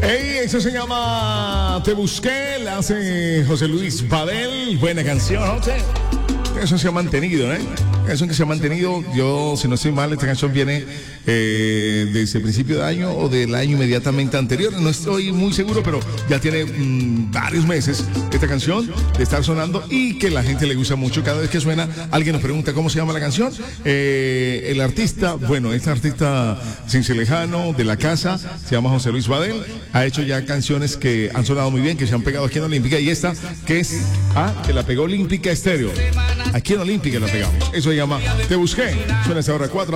Hey, eso se llama Te Busqué, la hace José Luis Badel. Buena canción, José. Eso se ha mantenido, ¿eh? Eso que se ha mantenido. Yo, si no estoy mal, esta canción viene desde el principio de año o del año inmediatamente anterior. No estoy muy seguro, pero ya tiene varios meses esta canción de estar sonando y que la gente le gusta mucho. Cada vez que suena, alguien nos pregunta cómo se llama la canción. El artista, bueno, este artista cincelejano de la casa, se llama José Luis Badel. Ha hecho ya canciones que han sonado muy bien, que se han pegado aquí en Olímpica. Y esta, que es, que la pegó Olímpica Estéreo. Aquí en Olímpica la pegamos. Eso se llama Te Busqué. Suena esta hora 4.